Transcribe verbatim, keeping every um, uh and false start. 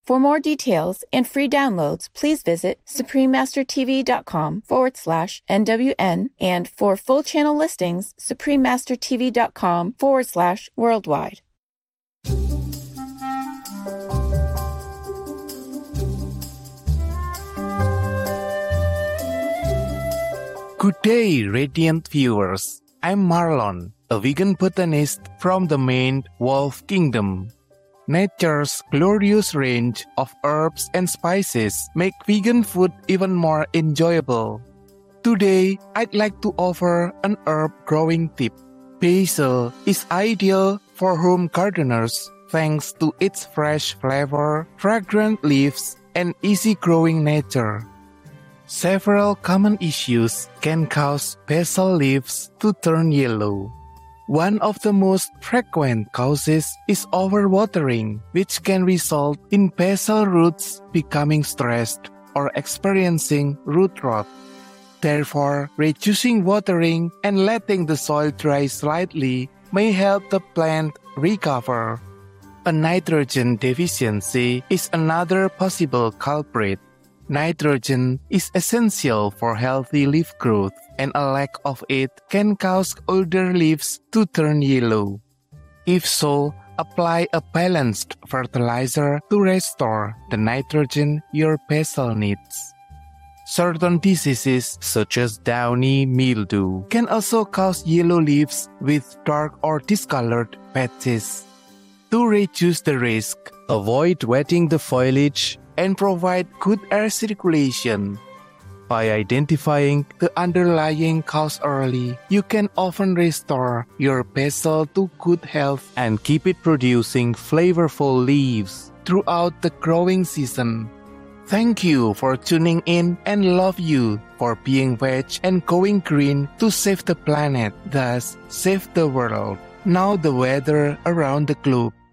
For more details and free downloads, please visit suprememastertv.com forward slash NWN, and for full channel listings, suprememastertv.com forward slash worldwide. Good day, radiant viewers. I'm Marlon, a vegan botanist from the Maine Wolf Kingdom. Nature's glorious range of herbs and spices make vegan food even more enjoyable. Today, I'd like to offer an herb growing tip. Basil is ideal for home gardeners thanks to its fresh flavor, fragrant leaves, and easy-growing nature. Several common issues can cause basil leaves to turn yellow. One of the most frequent causes is overwatering, which can result in basil roots becoming stressed or experiencing root rot. Therefore, reducing watering and letting the soil dry slightly may help the plant recover. A nitrogen deficiency is another possible culprit. Nitrogen is essential for healthy leaf growth, and a lack of it can cause older leaves to turn yellow. If so, apply a balanced fertilizer to restore the nitrogen your basil needs. Certain diseases such as downy mildew can also cause yellow leaves with dark or discolored patches. To reduce the risk, avoid wetting the foliage and provide good air circulation. By identifying the underlying cause early, you can often restore your basil to good health and keep it producing flavorful leaves throughout the growing season. Thank you for tuning in, and love you for being veg and going green to save the planet, thus save the world. Now the weather around the globe.